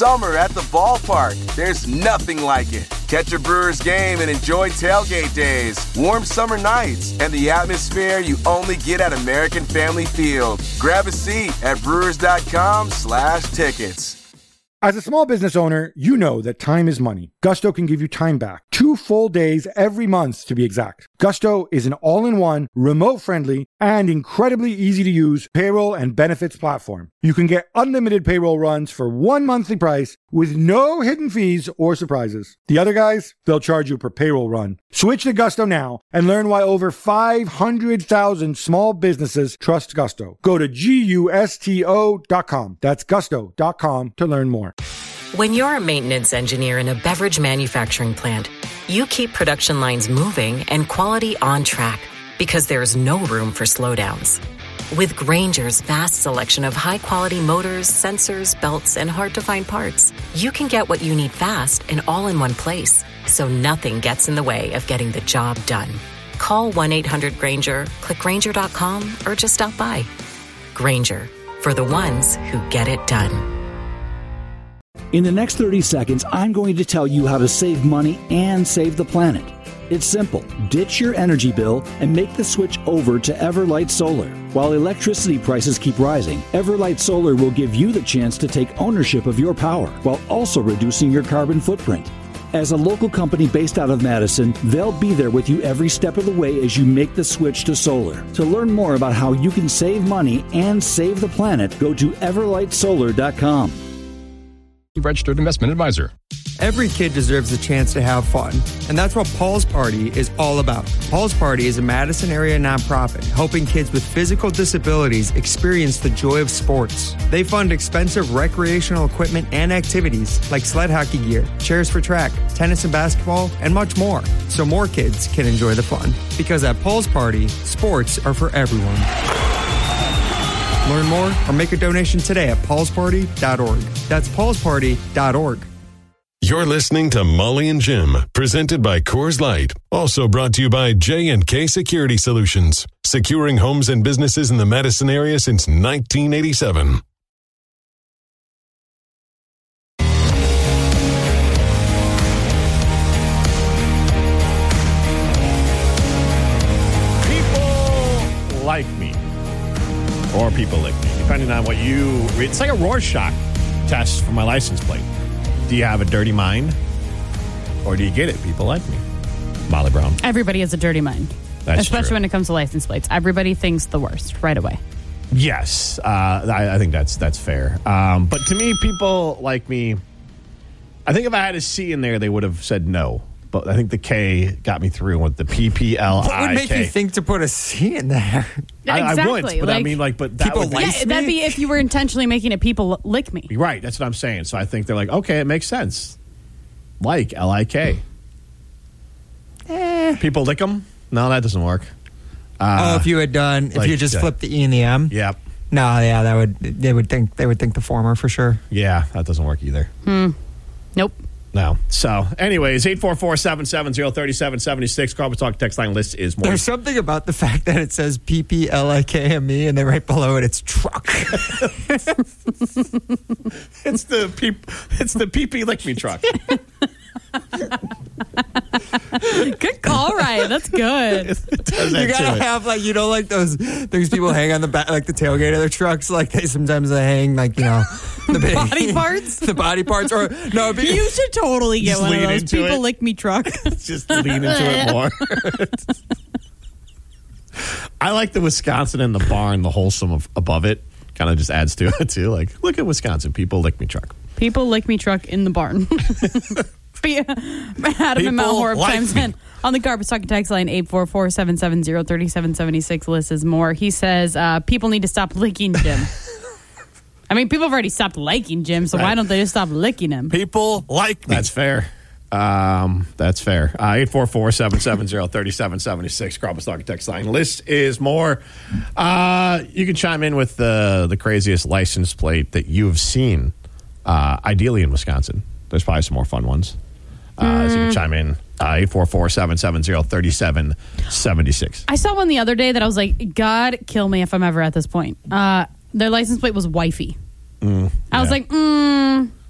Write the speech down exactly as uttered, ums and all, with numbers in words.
summer at the ballpark. There's nothing like it. Catch a Brewers game and enjoy tailgate days, warm summer nights, and the atmosphere you only get at American Family Field. Grab a seat at brewers.com slash tickets. As a small business owner, you know that time is money. Gusto can give you time back. Two full days every month, to be exact. Gusto is an all-in-one, remote-friendly, and incredibly easy-to-use payroll and benefits platform. You can get unlimited payroll runs for one monthly price with no hidden fees or surprises. The other guys, they'll charge you per payroll run. Switch to Gusto now and learn why over five hundred thousand small businesses trust Gusto. Go to gusto dot com. That's gusto dot com to learn more. When you're a maintenance engineer in a beverage manufacturing plant, you keep production lines moving and quality on track because there's no room for slowdowns. With Grainger's vast selection of high-quality motors, sensors, belts, and hard-to-find parts, you can get what you need fast and all in one place, so nothing gets in the way of getting the job done. Call one eight hundred Grainger, click Grainger dot com, or just stop by. Grainger, for the ones who get it done. In the next thirty seconds, I'm going to tell you how to save money and save the planet. It's simple. Ditch your energy bill and make the switch over to Everlight Solar. While electricity prices keep rising, Everlight Solar will give you the chance to take ownership of your power while also reducing your carbon footprint. As a local company based out of Madison, they'll be there with you every step of the way as you make the switch to solar. To learn more about how you can save money and save the planet, go to everlight solar dot com. Registered investment advisor. Every kid deserves a chance to have fun, and that's what Paul's Party is all about. Paul's Party is a Madison area nonprofit helping kids with physical disabilities experience the joy of sports. They fund expensive recreational equipment and activities like sled hockey gear, chairs for track, tennis and basketball, and much more, so more kids can enjoy the fun. Because at Paul's Party, sports are for everyone. Learn more or make a donation today at pauls party dot org. That's pauls party dot org. You're listening to Molly and Jim, presented by Coors Light. Also brought to you by J and K Security Solutions, securing homes and businesses in the Madison area since nineteen eighty-seven. People like me. Or people like me, depending on what you read. It's like a Rorschach test for my license plate. Do you have a dirty mind? Or do you get it? People like me. Molly Brown. Everybody has a dirty mind. That's Especially true. when it comes to license plates. Everybody thinks the worst right away. Yes. Uh, I, I think that's that's fair. Um, but to me, people like me, I think if I had a C in there, they would have said no. But I think the K got me through with the P P L I K. What would make you think to put a C in there? I, Exactly. I would, but like, I mean, like, but that people would like be, yeah, that'd be if you were intentionally making it people lick me. right. That's what I'm saying. So I think they're like, okay, it makes sense. Like L I K. Eh. People lick them? No, that doesn't work. Uh, oh, if you had done, if like, you just uh, flipped the E and the M. Yep. No, yeah, that would they would think they would think the former for sure. Yeah, that doesn't work either. Hmm. Nope. No. So, anyways, eight four four, seven seven zero, three seven seven six. Call Talk text line list is more. There's something about the fact that it says P P L I K M E and then right below it it's truck. It's the P. It's the P P Lick Me truck. Good call, Ryan. That's good. It does that You gotta to it. have like you know like those things people hang on the back like the tailgate of their trucks like they sometimes they hang like you know the big, Body parts? the body parts or no it'd be, You should totally get Just one of lean those into people it. lick me truck. Just lean into it more. I like the Wisconsin and the barn, the wholesome of, above it. Kind of just adds to it too. Like, look at Wisconsin. People lick me truck. People lick me truck in the barn. Be- Adam and Mount People Horeb like chimes me. in on the Garbage Talking text line eight four four, seven seven zero, three seven seven six. Lists is more. He says uh, people need to stop licking Jim. I mean, people have already stopped liking Jim, so Right. why don't they just stop licking him? People like me. That's fair. Um, that's fair. Uh, eight four four, seven seven zero, three seven seven six. Crawford Talking text line. List is more. Uh, you can chime in with the the craziest license plate that you've seen. Uh, ideally in Wisconsin. There's probably some more fun ones. Uh, So you can chime in. Uh, eight four four, seven seven zero, three seven seven six. I saw one the other day that I was like, God, kill me if I'm ever at this point. Uh, their license plate was wifey. Mm, I was yeah. like, mm,